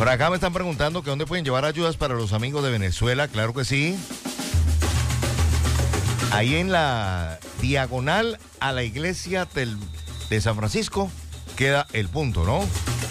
Por acá me están preguntando que dónde pueden llevar ayudas para los amigos de Venezuela. Claro que sí. Ahí en la diagonal a la iglesia de San Francisco queda el punto, ¿no?